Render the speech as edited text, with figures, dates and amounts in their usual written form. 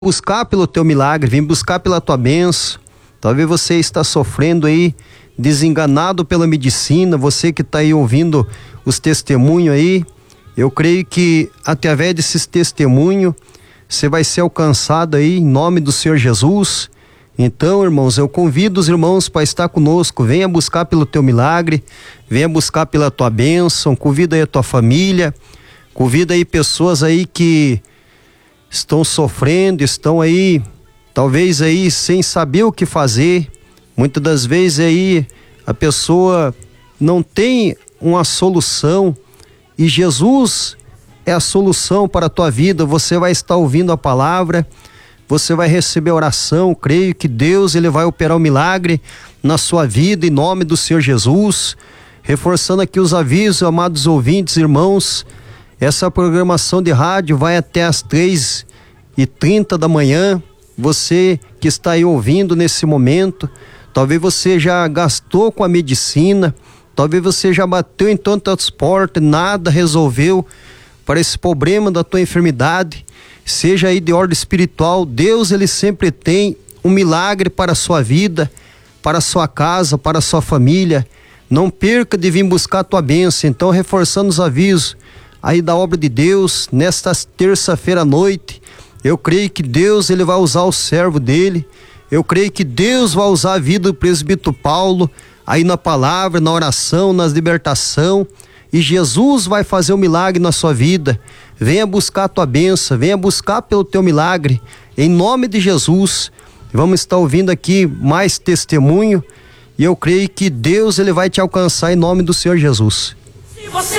buscar pelo teu milagre, vem buscar pela tua bênção. Talvez você está sofrendo aí, desenganado pela medicina, você que está aí ouvindo os testemunhos aí, eu creio que através desses testemunhos, você vai ser alcançado aí em nome do Senhor Jesus. Então, irmãos, eu convido os irmãos para estar conosco, venha buscar pelo teu milagre, venha buscar pela tua bênção, convida aí a tua família, convida aí pessoas aí que estão sofrendo, estão aí, talvez aí sem saber o que fazer. Muitas das vezes aí a pessoa não tem uma solução e Jesus é a solução para a tua vida. Você vai estar ouvindo a palavra, você vai receber oração. Creio que Deus ele vai operar um milagre na sua vida em nome do Senhor Jesus. Reforçando aqui os avisos, amados ouvintes, irmãos, essa programação de rádio vai até às 3h30 da manhã. Você que está aí ouvindo nesse momento, talvez você já gastou com a medicina, talvez você já bateu em tantas portas, nada resolveu para esse problema da tua enfermidade, seja aí de ordem espiritual. Deus ele sempre tem um milagre para a sua vida, para a sua casa, para a sua família. Não perca de vir buscar a tua bênção. Então, reforçando os avisos aí da obra de Deus, nesta terça-feira à noite, eu creio que Deus ele vai usar o servo dele, eu creio que Deus vai usar a vida do presbítero Paulo, aí na palavra, na oração, na libertação, e Jesus vai fazer um milagre na sua vida. Venha buscar a tua bênção, venha buscar pelo teu milagre, em nome de Jesus. Vamos estar ouvindo aqui mais testemunho, e eu creio que Deus ele vai te alcançar em nome do Senhor Jesus. Se você